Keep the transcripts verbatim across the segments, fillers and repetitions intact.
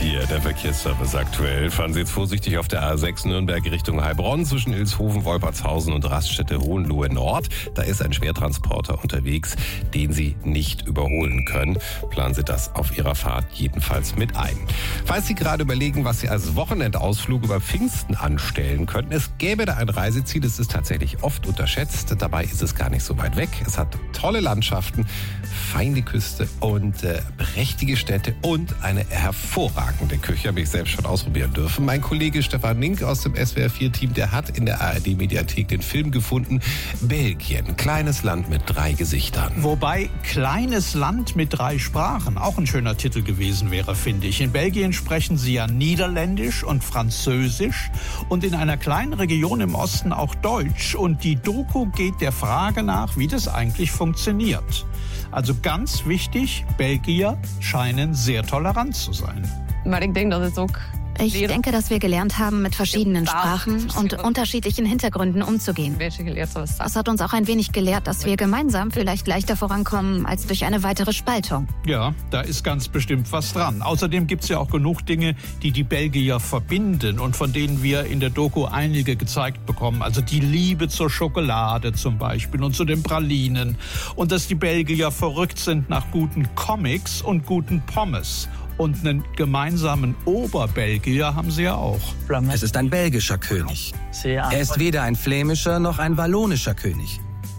hier der Verkehrsservice aktuell. Fahren Sie jetzt vorsichtig auf der A sechs Nürnberg Richtung Heilbronn zwischen Ilshofen, Wolpertshausen und Raststätte Hohenlohe Nord. Da ist ein Schwertransporter unterwegs, den Sie nicht überholen können. Planen Sie das auf Ihrer Fahrt jedenfalls mit ein. Falls Sie gerade überlegen, was Sie als Wochenendausflug über Pfingsten anstellen könnten, es gäbe da ein Reiseziel, es ist tatsächlich oft unterschätzt. Dabei ist es gar nicht so weit weg. Es hat tolle Landschaften, feine Küste und äh, prächtige Städte und eine hervorragende Küche. Habe ich selbst schon ausprobieren dürfen. Mein Kollege Stefan Link aus dem S W R vier Team, der hat in der A R D-Mediathek den Film gefunden. Belgien, kleines Land mit drei Gesichtern. Wobei kleines Land mit drei Sprachen auch ein schöner Titel gewesen wäre, finde ich. In Belgien sprechen sie ja Niederländisch und Französisch und in einer kleinen Region im Osten auch Deutsch. Und die Doku geht der Frage nach, wie das eigentlich funktioniert. Also ganz wichtig, Belgier scheinen sehr tolerant zu sein. Maar ik denk dat het ook Ich denke, dass wir gelernt haben, mit verschiedenen Sprachen und unterschiedlichen Hintergründen umzugehen. Das hat uns auch ein wenig gelehrt, dass wir gemeinsam vielleicht leichter vorankommen als durch eine weitere Spaltung. Ja, da ist ganz bestimmt was dran. Außerdem gibt es ja auch genug Dinge, die die Belgier verbinden und von denen wir in der Doku einige gezeigt bekommen. Also die Liebe zur Schokolade zum Beispiel und zu den Pralinen. Und dass die Belgier verrückt sind nach guten Comics und guten Pommes. Und einen gemeinsamen Oberbelgier haben sie ja auch. Es ist ein belgischer König. Er ist weder ein flämischer noch ein wallonischer König.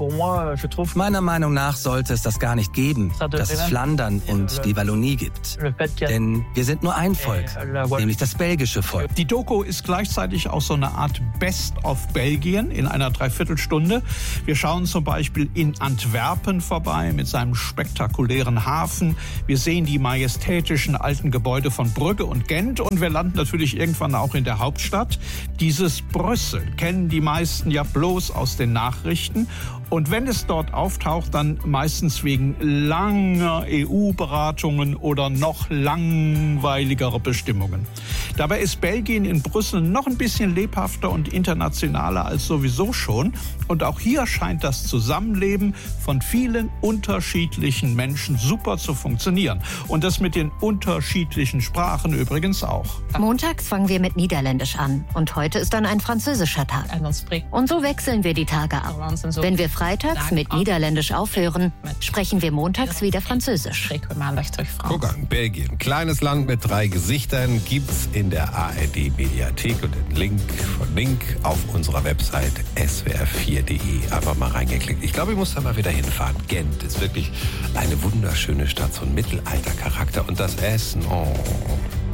Meiner Meinung nach sollte es das gar nicht geben, dass es Flandern und die Wallonie gibt. Denn wir sind nur ein Volk, nämlich das belgische Volk. Die Doku ist gleichzeitig auch so eine Art Best of Belgien in einer Dreiviertelstunde. Wir schauen zum Beispiel in Antwerpen vorbei mit seinem spektakulären Hafen. Wir sehen die majestätischen alten Gebäude von Brügge und Gent und wir landen natürlich irgendwann auch in der Hauptstadt. Dieses Brüssel kennen die meisten ja bloß aus den Nachrichten. Und wenn es dort auftaucht, dann meistens wegen langer E U-Beratungen oder noch langweiligere Bestimmungen. Dabei ist Belgien in Brüssel noch ein bisschen lebhafter und internationaler als sowieso schon. Und auch hier scheint das Zusammenleben von vielen unterschiedlichen Menschen super zu funktionieren. Und das mit den unterschiedlichen Sprachen übrigens auch. Montags fangen wir mit Niederländisch an. Und heute ist dann ein französischer Tag. Und so wechseln wir die Tage ab. Wenn wir freitags mit Niederländisch aufhören, sprechen wir montags wieder Französisch. Guck an, Belgien. Kleines Land mit drei Gesichtern gibt's in der A R D-Mediathek und den Link von Link auf unserer Website S W R vier punkt de. Einfach mal reingeklickt. Ich glaube, ich muss da mal wieder hinfahren. Gent ist wirklich eine wunderschöne Stadt, so ein Mittelaltercharakter und das Essen. Oh.